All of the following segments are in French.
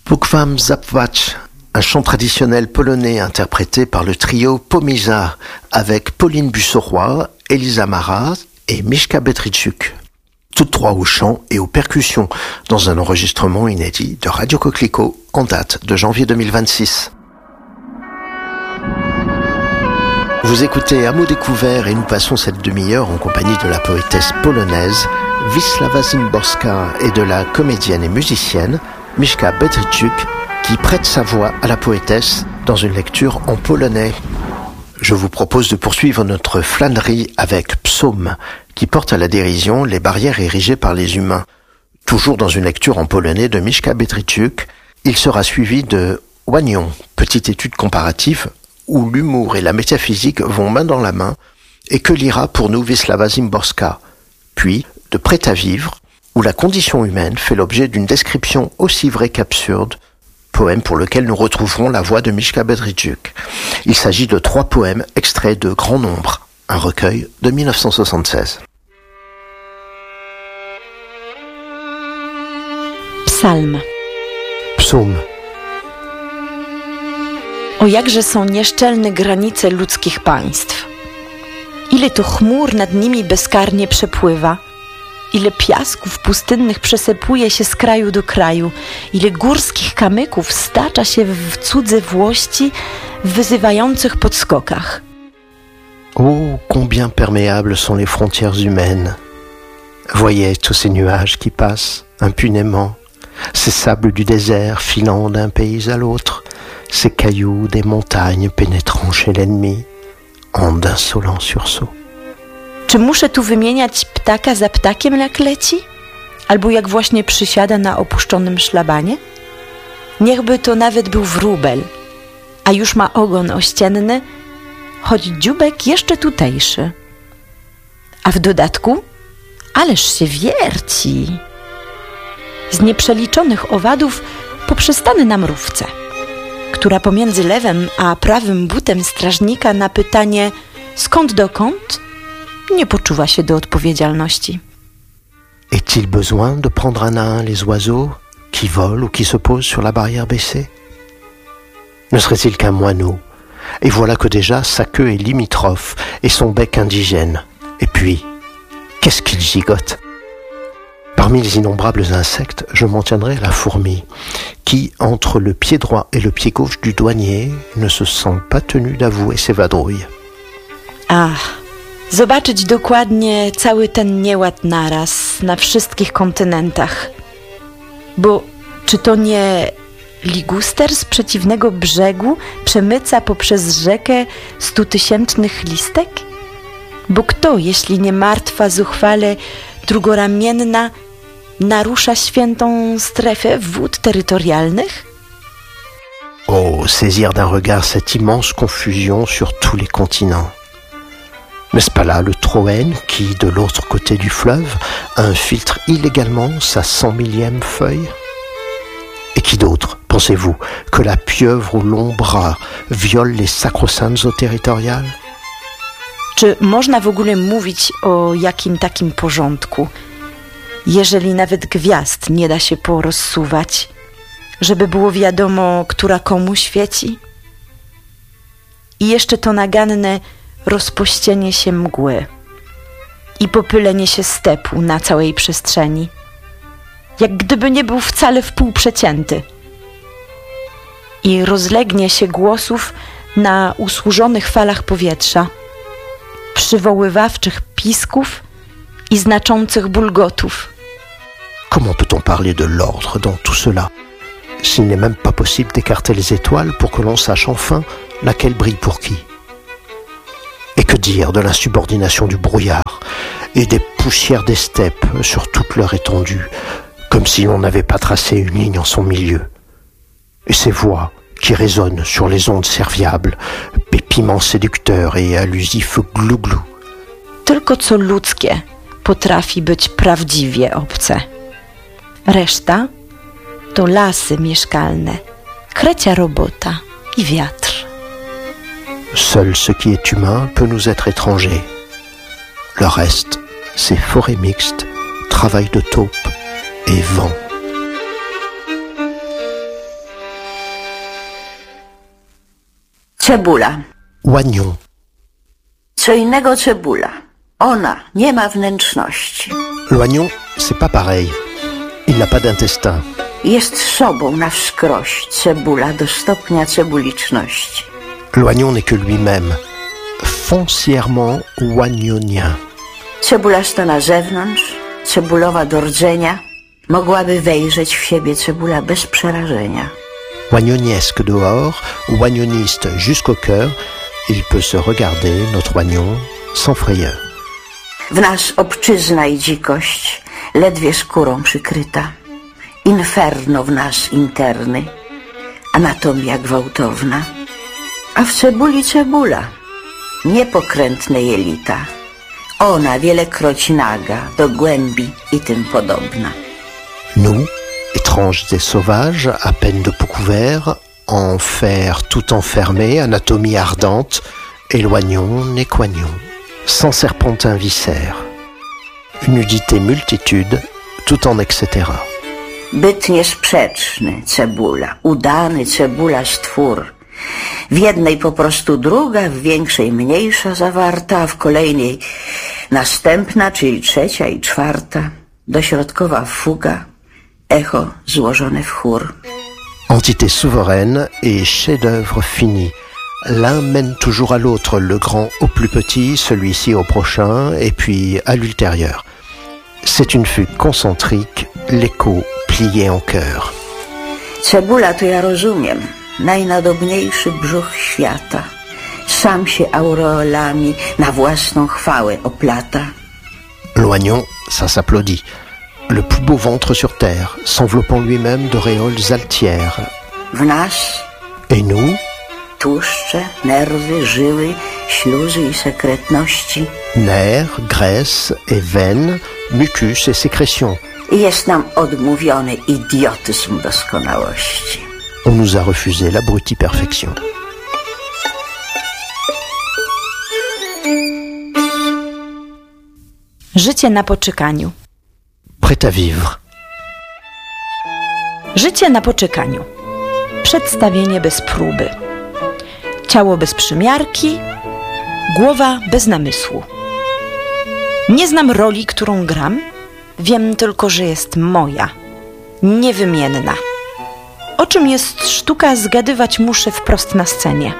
Bóg-wam zapłać, un chant traditionnel polonais interprété par le trio Pomisa avec Pauline Bussoroy, Elisa Mara et Miśka Bedrzyczuk. Toutes trois au chant et aux percussions, dans un enregistrement inédit de Radio Coquelicot en date de janvier 2026. Vous écoutez À mots découvert et nous passons cette demi-heure en compagnie de la poétesse polonaise Wisława Szymborska et de la comédienne et musicienne Miśka Bedrzyczuk qui prête sa voix à la poétesse dans une lecture en polonais. Je vous propose de poursuivre notre flânerie avec Psaume, qui porte à la dérision les barrières érigées par les humains. Toujours dans une lecture en polonais de Miśka Bedrzyczuk, il sera suivi de Oignon, petite étude comparative où l'humour et la métaphysique vont main dans la main et que lira pour nous Wisława Szymborska. Puis de Prêt à vivre, où la condition humaine fait l'objet d'une description aussi vraie qu'absurde, poème pour lequel nous retrouverons la voix de Miśka Bedrzyczuk. Il s'agit de 3 poèmes extraits de Grand Nombre, un recueil de 1976. Psalm. Psaume. O jakże są nieszczelne granice ludzkich państw. Ile to chmur nad nimi bezkarnie przepływa. Ile piasków pustynnych przesypuje się z kraju do kraju. Ile górskich kamyków stacza się w cudze włości w wyzywających podskokach. Oh, combien perméables sont les frontières humaines. Voyez tous ces nuages qui passent impunément, ces sables du désert filant d'un pays à l'autre, ces cailloux des montagnes pénétrant chez l'ennemi en d'insolents sursauts. Czy muszę tu wymieniać ptaka za ptakiem, jak leci? Albo jak właśnie przysiada na opuszczonym szlabanie? Niechby to nawet był wróbel, a już ma ogon ościenny, choć dzióbek jeszcze tutejszy. A w dodatku, ależ się wierci. Z nieprzeliczonych owadów poprzestanę na mrówce, która pomiędzy lewym a prawym butem strażnika na pytanie skąd dokąd nie poczuwa się do odpowiedzialności. Est-il besoin de prendre un à un les oiseaux qui volent ou qui se posent sur la barrière baissée? Ne serait-il qu'un moineau? Et voilà que déjà sa queue est limitrophe et son bec indigène. Et puis, qu'est-ce qu'il gigote? Parmi les innombrables insectes, je m'en tiendrai à la fourmi, qui, entre le pied droit et le pied gauche du douanier, ne se sent pas tenu d'avouer ses vadrouilles. Zobaczyć dokładnie cały ten nieład naraz, na wszystkich kontynentach. Bo czy to nie liguster z przeciwnego brzegu przemyca poprzez rzekę 100-tysięcznych listek? Bo kto, jeśli nie martwa zuchwale drugoramienna, narusza świętą strefę wód terytorialnych? Oh, saisir d'un regard cette immense confusion sur tous les continents. N'est-ce pas là le Troène qui, de l'autre côté du fleuve, infiltre illégalement sa 100 000e feuille? Et qui d'autre, pensez-vous, que la pieuvre aux longs bras viole les sacro-saintes eaux territoriales? Czy można w ogóle mówić o jakim takim porządku, jeżeli nawet gwiazd nie da się porozsuwać, żeby było wiadomo, która komu świeci? I jeszcze to naganne rozpościenie się mgły i popylenie się stepu na całej przestrzeni, jak gdyby nie był wcale wpół przecięty. I rozlegnie się głosów na usłużonych falach powietrza, przywoływawczych pisków i znaczących bulgotów. Comment peut-on parler de l'ordre dans tout cela, s'il n'est même pas possible d'écarter les étoiles pour que l'on sache enfin laquelle brille pour qui? Et que dire de l'insubordination du brouillard et des poussières des steppes sur toute leur étendue, comme si l'on n'avait pas tracé une ligne en son milieu? Et ces voix qui résonnent sur les ondes serviables, pépiments séducteurs et allusifs glu-glu. Tylko co ludzkie potrafi być prawdziwie obce. Reszta to lasy mieszkalne, krecia robota i wiatr. Seul ce qui est humain peut nous être étranger. Le reste, c'est forêt mixte, travail de taupe et vent. Cebula. Oignon. Co innego cebula. Ona nie ma wnętrzności. L'oignon, c'est pas pareil. Il n'a pas d'intestin. Jest sobą na wskroś cebula do stopnia cebuliczności. L'oignon n'est que lui-même, foncièrement oignonien. Cebulasta na zewnątrz, cebulowa do rdzenia. Mogłaby wejrzeć w siebie cebula bez przerażenia. Oignoniesque dehors, oignoniste jusqu'au cœur, il peut se regarder, notre oignon, sans frayeur. W nas obczyzna i dzikość, ledwie skórą przykryta. Inferno w nas interny, anatomia gwałtowna. A w cebuli cebula, niepokrętne jelita. Ona wielekroć naga, do głębi i tym podobna. Nous, étranges et sauvages, à peine de peau couvert, en fer tout enfermé, anatomie ardente, éloignons, n'est qu'oignon, sans serpentin viscère. Une nudité multitude, tout en etc. Byt niesprzeczny, cebula, udany cebula stwór. W jednej po prostu druga, w większej mniejsza zawarta, a w kolejnej następna, czyli trzecia i czwarta. Dośrodkowa fuga, echo złożone w chór. Entité souveraine et chef-d'œuvre fini. L'un mène toujours à l'autre, le grand au plus petit, celui-ci au prochain, et puis à l'ultérieur. C'est une fugue concentrique, l'écho plié en chœur. Cebula to ja rozumiem, najnadobniejszy brzuch świata. Sam się aureolami na własną chwałę oplata. L'oignon, ça s'applaudit. Le plus beau ventre sur terre, s'enveloppant lui-même d'auréoles altières. W nas Et nous, tłuszcze, nerwy, żyły, śluzy i sekretności. nerfs, graisses et veines, mucus et sécrétions. I jest nam odmówiony idiotyzm doskonałości. On nous a refusé l'abrutie perfection. Życie na poczekaniu. Prêt à vivre. Życie na poczekaniu. Przedstawienie bez próby. Ciało bez przymiarki, głowa bez namysłu. Nie znam roli, którą gram. Wiem tylko, że jest moja, niewymienna. O czym jest sztuka, zgadywać muszę wprost na scenie.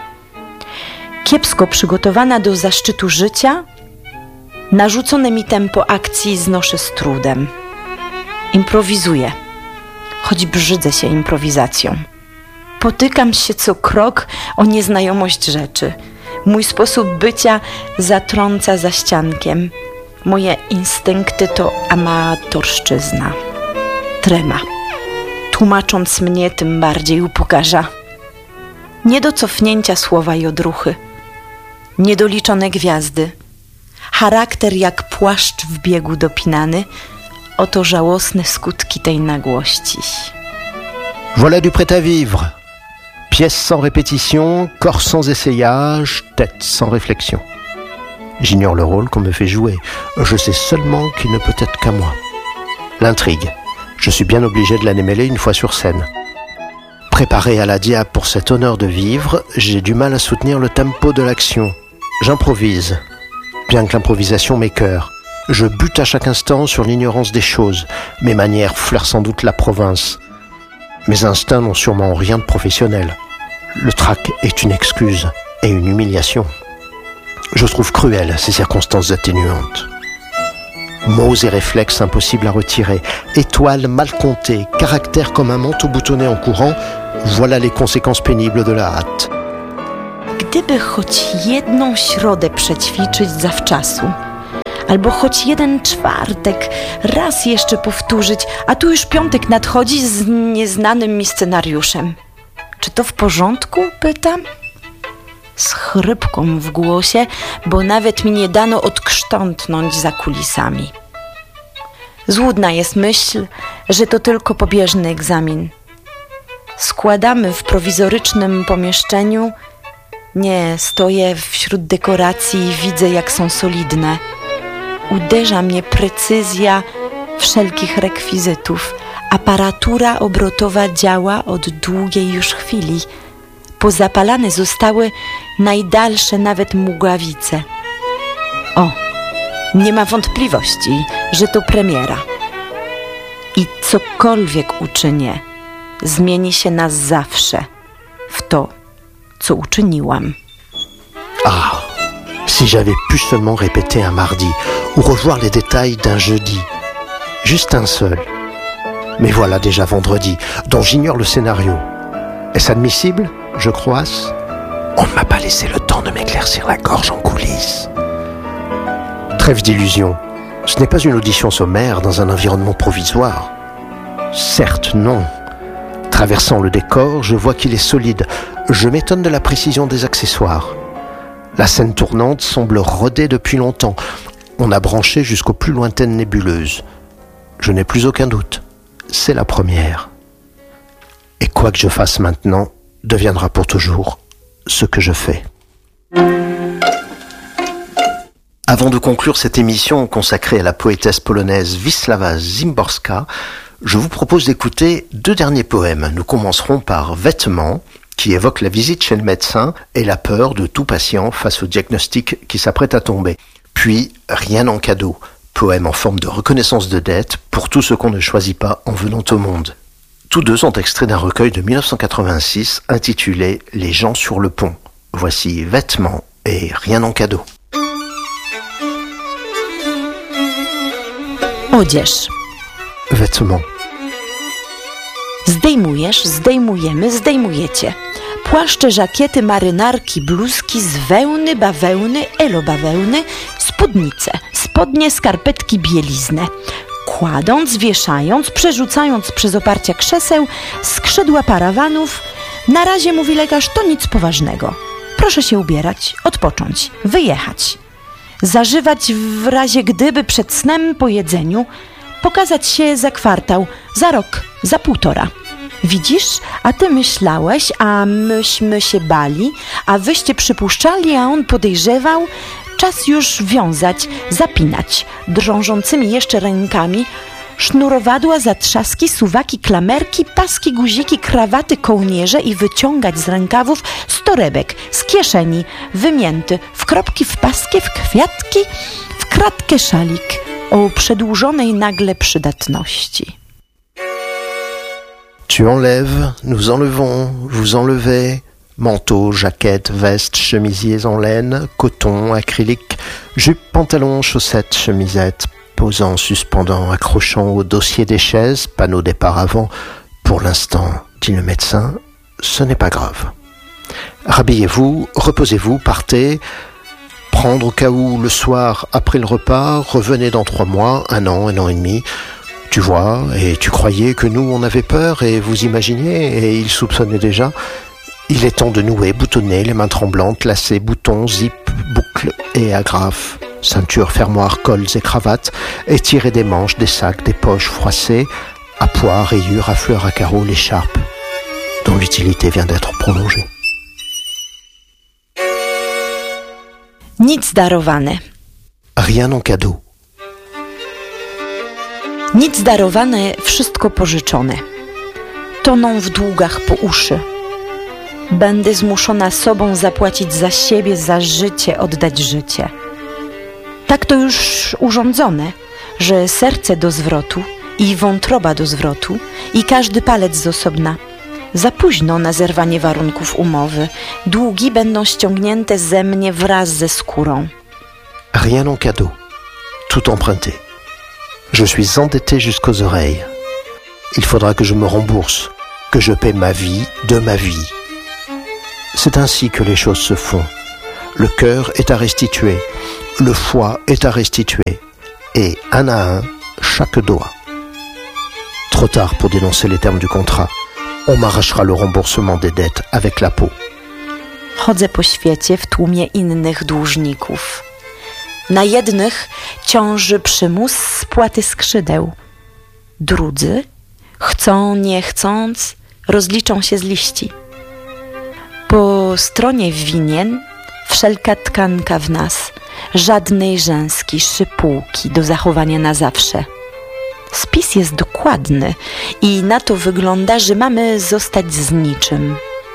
Kiepsko przygotowana do zaszczytu życia, narzucone mi tempo akcji znoszę z trudem. Improwizuję, choć brzydzę się improwizacją. Potykam się co krok o nieznajomość rzeczy. Mój sposób bycia zatrąca za ściankiem. Moje instynkty to amatorszczyzna. Trema, tłumacząc mnie, tym bardziej upokarza. Nie do cofnięcia słowa i odruchy. Niedoliczone gwiazdy. Charakter jak płaszcz w biegu dopinany. Oto żałosne skutki tej nagłości. Voilà du prêt à vivre. Pièce sans répétition, corps sans essayage, tête sans réflexion. J'ignore le rôle qu'on me fait jouer. Je sais seulement qu'il ne peut être qu'à moi. L'intrigue. Je suis bien obligé de la démêler une fois sur scène. Préparé à la diable pour cet honneur de vivre, j'ai du mal à soutenir le tempo de l'action. J'improvise, bien que l'improvisation m'écœure. Je bute à chaque instant sur l'ignorance des choses. Mes manières flairent sans doute la province. Mes instincts n'ont sûrement rien de professionnel. Le trac est une excuse et une humiliation. Je trouve cruelles ces circonstances atténuantes. Mots et réflexes impossibles à retirer, étoiles mal comptées, caractères comme un manteau boutonné en courant, voilà les conséquences pénibles de la hâte. Gdyby choć jedną środę przećwiczyć zawczasu, albo choć jeden czwartek raz jeszcze powtórzyć, a tu już piątek nadchodzi z nieznanym mi scenariuszem. Czy to w porządku? Pytam. Z chrypką w głosie, bo nawet mi nie dano odkształtnąć za kulisami. Złudna jest myśl, że to tylko pobieżny egzamin. Składamy w prowizorycznym pomieszczeniu. Nie, stoję wśród dekoracji i widzę, jak są solidne. Uderza mnie precyzja wszelkich rekwizytów. Aparatura obrotowa działa od długiej już chwili. pozapalane zostały najdalsze nawet mgławice. O, nie ma wątpliwości, że to premiera. I cokolwiek uczynię, zmieni się na zawsze w to, co uczyniłam. Ah, si j'avais pu seulement répéter un mardi ou revoir les détails d'un jeudi. Juste un seul. Mais voilà déjà vendredi, dont j'ignore le scénario. Est-ce admissible, je croasse? On ne m'a pas laissé le temps de m'éclaircir la gorge en coulisses. Trêve d'illusions. Ce n'est pas une audition sommaire dans un environnement provisoire. Certes, non. Traversant le décor, je vois qu'il est solide. Je m'étonne de la précision des accessoires. La scène tournante semble rodée depuis longtemps. On a branché jusqu'aux plus lointaines nébuleuses. Je n'ai plus aucun doute. C'est la première. Et quoi que je fasse maintenant, deviendra pour toujours ce que je fais. Avant de conclure cette émission consacrée à la poétesse polonaise Wisława Szymborska, je vous propose d'écouter 2 derniers poèmes. Nous commencerons par Vêtements, qui évoque la visite chez le médecin et la peur de tout patient face au diagnostic qui s'apprête à tomber. Puis Rien en cadeau, poème en forme de reconnaissance de dette pour tout ce qu'on ne choisit pas en venant au monde. Tous 2 sont extraits d'un recueil de 1986 intitulé Les gens sur le pont. Voici Vêtements et Rien en cadeau. Odzież. Vêtements. Zdejmujesz, zdejmujemy, zdejmujecie. Płaszcze, żakiety, marynarki, bluzki z wełny, bawełny, elobawełny, spódnice, spodnie, skarpetki, bieliznę. Kładąc, wieszając, przerzucając przez oparcia krzeseł, skrzydła parawanów. Na razie, mówi lekarz, to nic poważnego. Proszę się ubierać, odpocząć, wyjechać. Zażywać w razie gdyby przed snem po jedzeniu, pokazać się za kwartał, za rok, za 1,5. Widzisz, a ty myślałeś, a myśmy się bali, a wyście przypuszczali, a on podejrzewał. Czas już wiązać, zapinać, drążącymi jeszcze rękami, sznurowadła, zatrzaski, suwaki, klamerki, paski, guziki, krawaty, kołnierze i wyciągać z rękawów, z torebek, z kieszeni, wymięty, w kropki, w paski, w kwiatki, w kratkę szalik o przedłużonej nagle przydatności. Tu enlèves, nous enlevons, vous enlevez, manteau, jaquette, veste, chemisiers en laine, coton, acrylique, jupe, pantalon, chaussettes, chemisettes, posant, suspendant, accrochant au dossier des chaises, panneaux des paravents. Pour l'instant, dit le médecin, ce n'est pas grave. Rhabillez-vous, reposez-vous, partez. Prendre au cas où le soir, après le repas, revenez dans 3 mois, 1 an, 1 an et demi. Tu vois, et tu croyais que nous, on avait peur, et vous imaginiez, et il soupçonnait déjà. Il est temps de nouer, boutonner, les mains tremblantes, lacets, boutons, zip, boucles et agrafes, ceinture, fermoirs, cols et cravates, étirer des manches, des sacs, des poches froissées, à pois, rayures, à fleurs, à carreaux, l'écharpe, dont l'utilité vient d'être prolongée. Nic darowane. Rien en cadeau. Nic darowane, wszystko pożyczone. Toną w długach po uszy. Będę zmuszona sobą zapłacić za siebie, za życie, oddać życie. Tak to już urządzone, że serce do zwrotu i wątroba do zwrotu i każdy palec z osobna. Za późno na zerwanie warunków umowy. Długi będą ściągnięte ze mnie wraz ze skórą. Rien en cadeau. Tout emprunté. Je suis endetté jusqu'aux oreilles. Il faudra que je me rembourse, que je paie ma vie de ma vie. C'est ainsi que les choses se font. Le cœur est à restituer, le foie est à restituer, et un à un, chaque doigt. Trop tard pour dénoncer les termes du contrat. On m'arrachera le remboursement des dettes avec la peau. Chodzę po świecie w tłumie innych dłużników. Na jednych ciąży przymus spłaty skrzydeł. Drudzy, chcą, nie chcąc, rozliczą się z liści. Po stronie winien wszelka tkanka w nas, żadnej rzęski, szypułki do zachowania na zawsze. Spis jest dokładny i na to wygląda, że mamy zostać z niczym.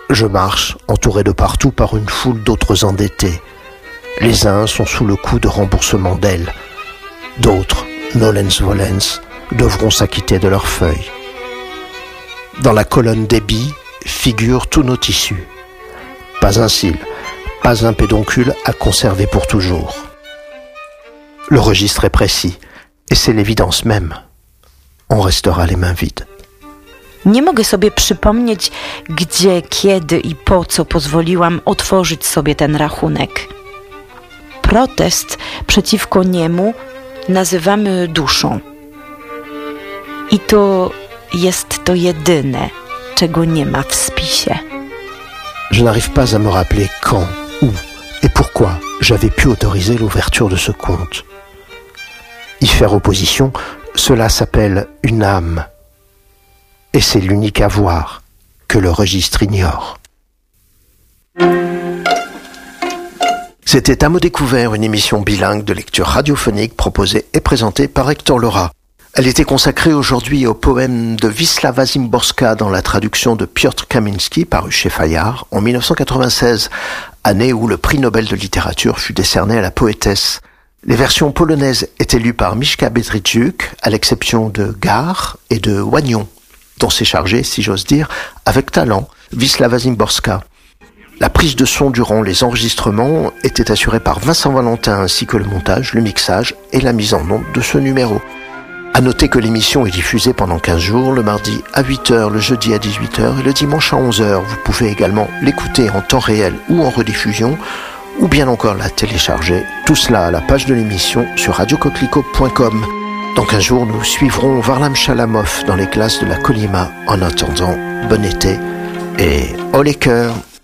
Je marche, entouré de partout par une foule d'autres endettés. Les uns sont sous le coup de remboursement d'ailes. D'autres, nolens volens, devront s'acquitter de leurs feuilles. Dans la colonne débit figurent tous nos tissus. Pas un cil, pas un pédoncule à conserver pour toujours. Le registre est précis, et c'est l'évidence même. On restera les mains vides. Nie mogę sobie przypomnieć, gdzie, kiedy i po co pozwoliłam otworzyć sobie ten rachunek. Protest przeciwko niemu nazywamy duszą. I to jest to jedyne, czego nie ma w spisie. Je n'arrive pas à me rappeler quand, où et pourquoi j'avais pu autoriser l'ouverture de ce compte. Y faire opposition, cela s'appelle une âme. Et c'est l'unique avoir que le registre ignore. C'était À mots découvert, une émission bilingue de lecture radiophonique proposée et présentée par Hector Lora. Elle était consacrée aujourd'hui au poème de Wisława Szymborska dans la traduction de Piotr Kamiński, paru chez Fayard en 1996, année où le prix Nobel de littérature fut décerné à la poétesse. Les versions polonaises étaient lues par Miśka Bedrzyjuk, à l'exception de Gare et de Wagnon, dont s'est chargé, si j'ose dire, avec talent, Wisława Szymborska. La prise de son durant les enregistrements était assurée par Vincent Valentin ainsi que le montage, le mixage et la mise en onde de ce numéro. À noter que l'émission est diffusée pendant 15 jours, le mardi à 8h, le jeudi à 18h et le dimanche à 11h. Vous pouvez également l'écouter en temps réel ou en rediffusion, ou bien encore la télécharger. Tout cela à la page de l'émission sur radiocoquelicot.com. Dans 15 jours, nous suivrons Varlam Chalamov dans les classes de la Colima. En attendant, bon été et haut les cœurs!